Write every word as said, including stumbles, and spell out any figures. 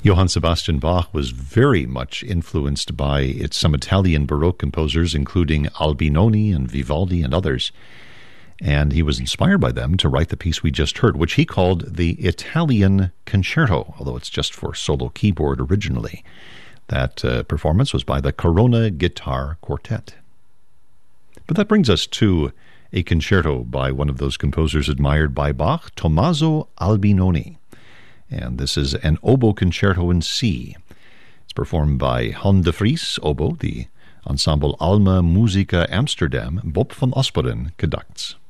Johann Sebastian Bach was very much influenced by its, some Italian Baroque composers, including Albinoni and Vivaldi and others. And he was inspired by them to write the piece we just heard, which he called the Italian Concerto, although it's just for solo keyboard originally. That uh, performance was by the Corona Guitar Quartet. But that brings us to a concerto by one of those composers admired by Bach, Tommaso Albinoni. And this is an oboe concerto in C. It's performed by Han de Vries, oboe, the ensemble Alma Musica Amsterdam, Bob van Osperen conducts.